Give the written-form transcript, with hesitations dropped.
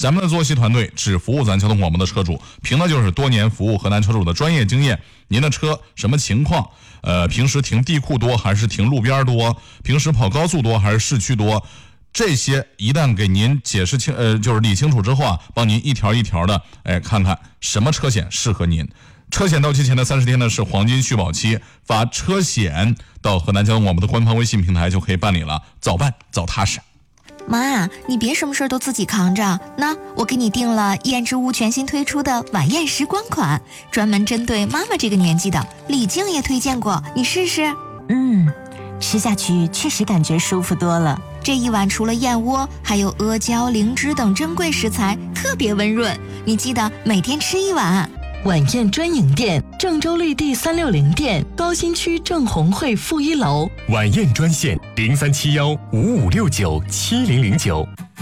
咱们的作息团队只服务咱交通广播的车主，凭的就是多年服务河南车主的专业经验。您的车什么情况？平时停地库多还是停路边多？平时跑高速多还是市区多？这些一旦给您解释清，就是理清楚之后啊，帮您一条一条的，看看什么车险适合您。车险到期前的30天呢是黄金续保期，发车险到河南交通广播的官方微信平台就可以办理了，早办早踏实。 妈，你别什么事都自己扛着，那我给你订了燕之屋全新推出的晚宴时光款，专门针对妈妈这个年纪的，李静也推荐过，你试试。 吃下去确实感觉舒服多了。 这一碗除了燕窝，还有阿胶、灵芝等珍贵食材，特别温润，你记得每天吃一碗。 晚宴专营店，郑州绿地360店，高新区郑红会负1楼。 晚宴专线037155697009。